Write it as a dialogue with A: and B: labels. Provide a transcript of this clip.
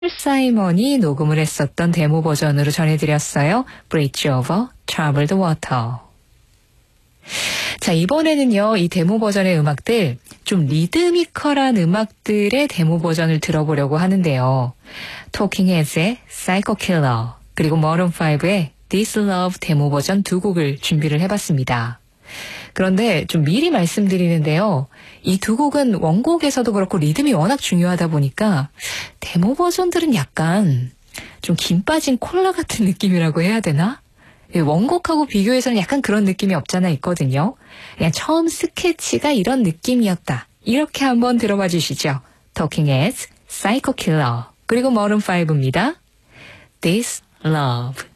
A: 사이먼이 녹음을 했었던 데모 버전으로 전해드렸어요. Bridge over troubled water. 자, 이번에는요, 이 데모 버전의 음악들, 좀 리드미컬한 음악들의 데모 버전을 들어보려고 하는데요. Talking Heads의 Psycho Killer, 그리고 Maroon 5의 This Love 데모 버전 두 곡을 준비를 해봤습니다. 그런데 좀 미리 말씀드리는데요. 이 두 곡은 원곡에서도 그렇고 리듬이 워낙 중요하다 보니까 데모 버전들은 약간 좀 김 빠진 콜라 같은 느낌이라고 해야 되나? 원곡하고 비교해서는 약간 그런 느낌이 없잖아 있거든요. 그냥 처음 스케치가 이런 느낌이었다. 이렇게 한번 들어봐 주시죠. Talking Heads, Psycho Killer, 그리고 Maroon 5입니다. This Love.